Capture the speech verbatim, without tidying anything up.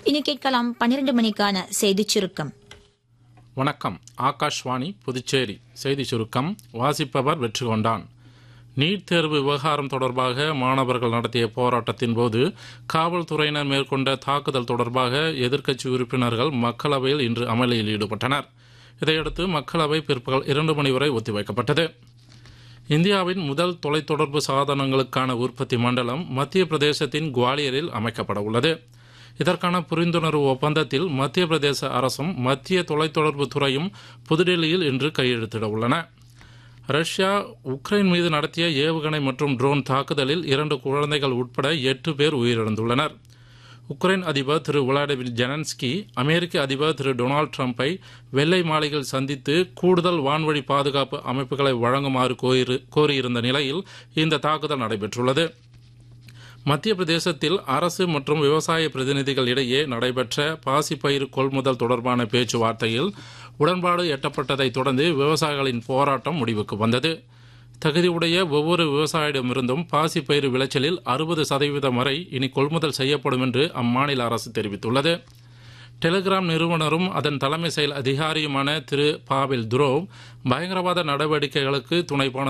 இனி கேட்கலாம் பன்னிரண்டு மணிக்கான செய்திச் சுருக்கம். வணக்கம். ஆகாஷ்வாணி புதுச்சேரி செய்தி சுருக்கம் வாசிப்பவர் வெற்றி கொண்டான். நீட் தேர்வு விவகாரம் தொடர்பாக மாணவர்கள் நடத்திய போராட்டத்தின் போது காவல்துறையினர் மேற்கொண்ட தாக்குதல் தொடர்பாக எதிர்க்கட்சி உறுப்பினர்கள் மக்களவையில் இன்று அமளியில் ஈடுபட்டனர். இதையடுத்து மக்களவை பிற்பகல் இரண்டு மணி வரை ஒத்திவைக்கப்பட்டது. இந்தியாவின் முதல் தொலைத்தொடர்பு சாதனங்களுக்கான உற்பத்தி மண்டலம் மத்திய பிரதேசத்தின் குவாலியரில் அமைக்கப்பட உள்ளது. இதற்கான புரிந்துணர்வு ஒப்பந்தத்தில் மத்திய பிரதேச அரசும் மத்திய தொலைத்தொடர்பு துறையும் புதுடெல்லியில் இன்று கையெழுத்திட உள்ளன. ரஷ்யா உக்ரைன் மீது நடத்திய ஏவுகணை மற்றும் ட்ரோன் தாக்குதலில் இரண்டு குழந்தைகள் உட்பட எட்டு பேர் உயிரிழந்துள்ளனர். உக்ரைன் அதிபர் திரு விளாடிமிர் ஜெலன்ஸ்கி அமெரிக்க அதிபர் திரு டொனால்டு டிரம்பை வெள்ளை மாளிகையில் சந்தித்து கூடுதல் வான்வழி பாதுகாப்பு அமைப்புகளை வழங்குமாறு கோரியிருந்த நிலையில் இந்த தாக்குதல் நடைபெற்றுள்ளது. மத்திய பிரதேசத்தில் அரசு மற்றும் விவசாய பிரதிநிதிகள் இடையே நடைபெற்ற பாசிப்பயிறு கொள்முதல் தொடர்பான பேச்சுவார்த்தையில் உடன்பாடு எட்டப்பட்டதை தொடர்ந்து விவசாயிகளின் போராட்டம் முடிவுக்கு வந்தது. தகுதியுடைய ஒவ்வொரு விவசாயிடமிருந்தும் பாசிப்பயிறு விளைச்சலில் அறுபது சதவீதம் வரை இனி கொள்முதல் செய்யப்படும் என்று அம்மாநில அரசு தெரிவித்துள்ளது. டெலிகிராம் நிறுவனரும் அதன் தலைமை செயல் அதிகாரியுமான திரு பாவில் துரோவ் பயங்கரவாத நடவடிக்கைகளுக்கு துணை போன